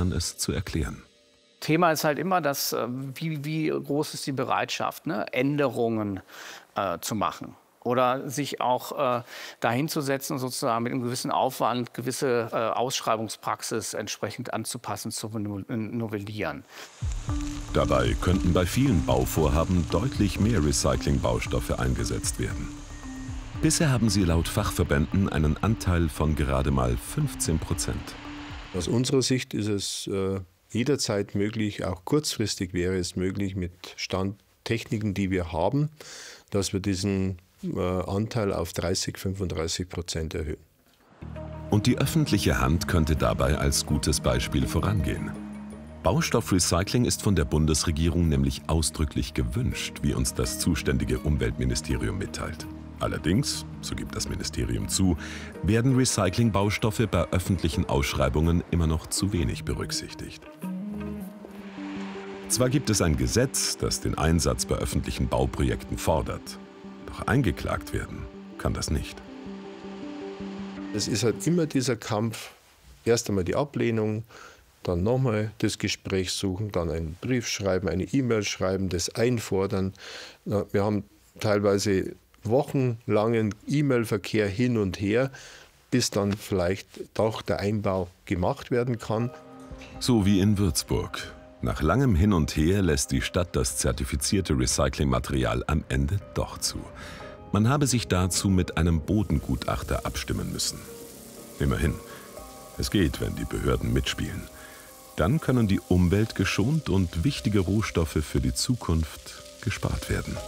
man es zu erklären. Thema ist halt immer, wie groß ist die Bereitschaft, ne? Änderungen zu machen. Oder sich auch dahinzusetzen, sozusagen mit einem gewissen Aufwand gewisse Ausschreibungspraxis entsprechend anzupassen, zu novellieren. Dabei könnten bei vielen Bauvorhaben deutlich mehr Recyclingbaustoffe eingesetzt werden. Bisher haben sie laut Fachverbänden einen Anteil von gerade mal 15%. Aus unserer Sicht ist es jederzeit möglich, auch kurzfristig wäre es möglich mit Standtechniken, die wir haben, dass wir diesen Anteil auf 30–35% erhöhen. Und die öffentliche Hand könnte dabei als gutes Beispiel vorangehen. Baustoffrecycling ist von der Bundesregierung nämlich ausdrücklich gewünscht, wie uns das zuständige Umweltministerium mitteilt. Allerdings, so gibt das Ministerium zu, werden Recyclingbaustoffe bei öffentlichen Ausschreibungen immer noch zu wenig berücksichtigt. Zwar gibt es ein Gesetz, das den Einsatz bei öffentlichen Bauprojekten fordert, doch eingeklagt werden kann das nicht. Es ist halt immer dieser Kampf, erst einmal die Ablehnung, dann nochmal das Gespräch suchen, dann einen Brief schreiben, eine E-Mail schreiben, das einfordern. Wir haben teilweise wochenlangen E-Mail-Verkehr hin und her, bis dann vielleicht doch der Einbau gemacht werden kann. So wie in Würzburg. Nach langem Hin und Her lässt die Stadt das zertifizierte Recyclingmaterial am Ende doch zu. Man habe sich dazu mit einem Bodengutachter abstimmen müssen. Immerhin, es geht, wenn die Behörden mitspielen. Dann können die Umwelt geschont und wichtige Rohstoffe für die Zukunft gespart werden.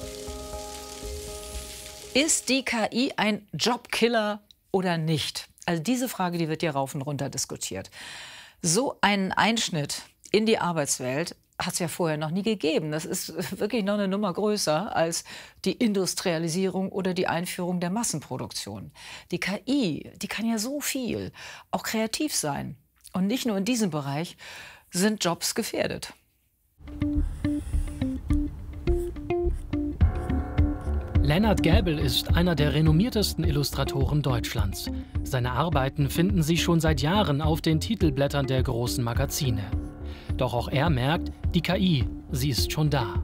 Ist die KI ein Jobkiller oder nicht? Also diese Frage, die wird hier rauf und runter diskutiert. So einen Einschnitt in die Arbeitswelt hat es ja vorher noch nie gegeben. Das ist wirklich noch eine Nummer größer als die Industrialisierung oder die Einführung der Massenproduktion. Die KI, die kann ja so viel, auch kreativ sein. Und nicht nur in diesem Bereich sind Jobs gefährdet. Lennart Gäbel ist einer der renommiertesten Illustratoren Deutschlands. Seine Arbeiten finden sich schon seit Jahren auf den Titelblättern der großen Magazine. Doch auch er merkt, die KI, sie ist schon da.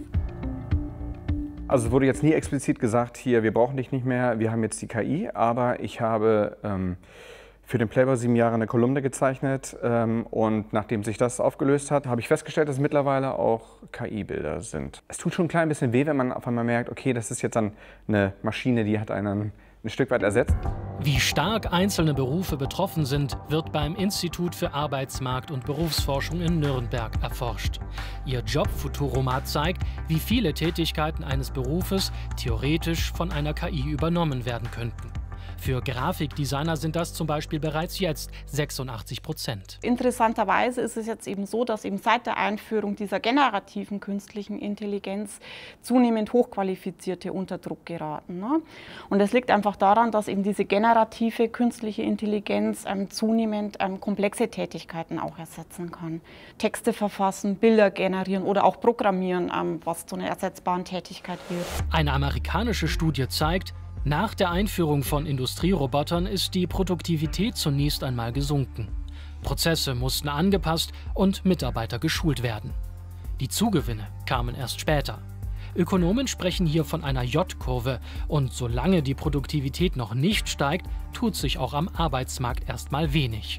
Also es wurde jetzt nie explizit gesagt, hier, wir brauchen dich nicht mehr, wir haben jetzt die KI. Aber ich habe für den Playboy 7 Jahre eine Kolumne gezeichnet. Und nachdem sich das aufgelöst hat, habe ich festgestellt, dass es mittlerweile auch KI-Bilder sind. Es tut schon ein klein bisschen weh, wenn man auf einmal merkt, okay, das ist jetzt dann eine Maschine, die hat einen ein Stück weit ersetzt. Wie stark einzelne Berufe betroffen sind, wird beim Institut für Arbeitsmarkt- und Berufsforschung in Nürnberg erforscht. Ihr Jobfuturomat zeigt, wie viele Tätigkeiten eines Berufes theoretisch von einer KI übernommen werden könnten. Für Grafikdesigner sind das zum Beispiel bereits jetzt 86%. Interessanterweise ist es jetzt eben so, dass eben seit der Einführung dieser generativen künstlichen Intelligenz zunehmend Hochqualifizierte unter Druck geraten. Ne? Und das liegt einfach daran, dass eben diese generative künstliche Intelligenz zunehmend komplexe Tätigkeiten auch ersetzen kann. Texte verfassen, Bilder generieren oder auch programmieren, was zu einer ersetzbaren Tätigkeit wird. Eine amerikanische Studie zeigt, nach der Einführung von Industrierobotern ist die Produktivität zunächst einmal gesunken. Prozesse mussten angepasst und Mitarbeiter geschult werden. Die Zugewinne kamen erst später. Ökonomen sprechen hier von einer J-Kurve und solange die Produktivität noch nicht steigt, tut sich auch am Arbeitsmarkt erstmal wenig.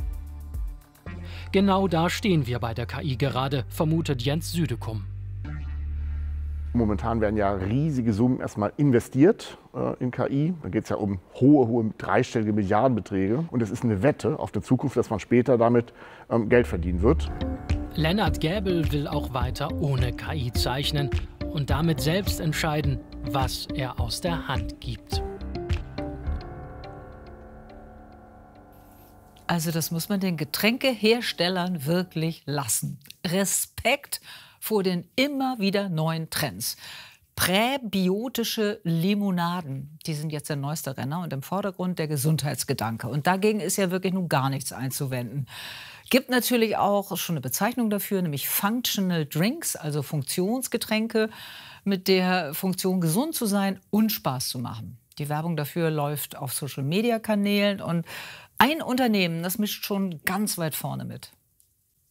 Genau da stehen wir bei der KI gerade, vermutet Jens Südekum. Momentan werden ja riesige Summen erstmal investiert in KI. Da geht es ja um hohe dreistellige Milliardenbeträge. Und es ist eine Wette auf die Zukunft, dass man später damit Geld verdienen wird. Lennart Gäbel will auch weiter ohne KI zeichnen und damit selbst entscheiden, was er aus der Hand gibt. Also das muss man den Getränkeherstellern wirklich lassen. Respekt vor den immer wieder neuen Trends. Präbiotische Limonaden, die sind jetzt der neueste Renner und im Vordergrund der Gesundheitsgedanke. Und dagegen ist ja wirklich nun gar nichts einzuwenden. Gibt natürlich auch schon eine Bezeichnung dafür, nämlich Functional Drinks, also Funktionsgetränke, mit der Funktion, gesund zu sein und Spaß zu machen. Die Werbung dafür läuft auf Social-Media-Kanälen und ein Unternehmen, das mischt schon ganz weit vorne mit.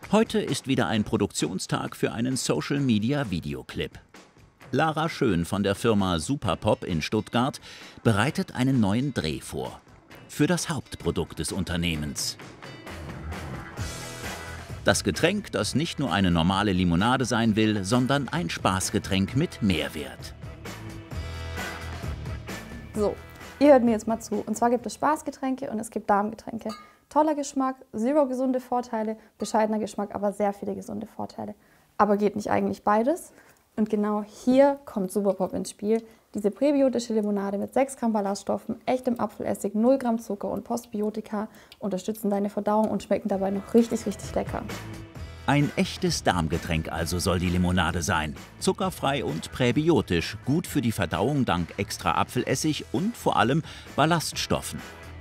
Heute ist wieder ein Produktionstag für einen Social-Media-Videoclip. Lara Schön von der Firma Superpop in Stuttgart bereitet einen neuen Dreh vor. Für das Hauptprodukt des Unternehmens. Das Getränk, das nicht nur eine normale Limonade sein will, sondern ein Spaßgetränk mit Mehrwert. So, ihr hört mir jetzt mal zu. Und zwar gibt es Spaßgetränke und es gibt Darmgetränke. Toller Geschmack, zero gesunde Vorteile, bescheidener Geschmack, aber sehr viele gesunde Vorteile. Aber geht nicht eigentlich beides? Und genau hier kommt Superpop ins Spiel. Diese präbiotische Limonade mit 6 Gramm Ballaststoffen, echtem Apfelessig, 0 Gramm Zucker und Postbiotika unterstützen deine Verdauung und schmecken dabei noch richtig, richtig lecker. Ein echtes Darmgetränk also soll die Limonade sein. Zuckerfrei und präbiotisch, gut für die Verdauung dank extra Apfelessig und vor allem Ballaststoffen.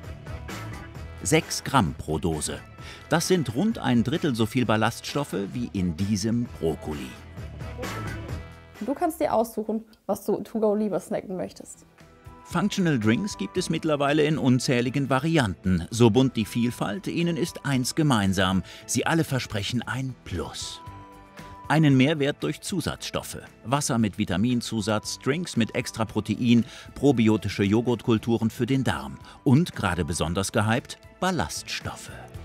6 Gramm pro Dose. Das sind rund 1/3 so viel Ballaststoffe wie in diesem Brokkoli. Du kannst dir aussuchen, was du to go lieber snacken möchtest. Functional Drinks gibt es mittlerweile in unzähligen Varianten. So bunt die Vielfalt, ihnen ist eins gemeinsam. Sie alle versprechen ein Plus. Einen Mehrwert durch Zusatzstoffe. Wasser mit Vitaminzusatz, Drinks mit extra Protein, probiotische Joghurtkulturen für den Darm. Und, gerade besonders gehypt, Ballaststoffe.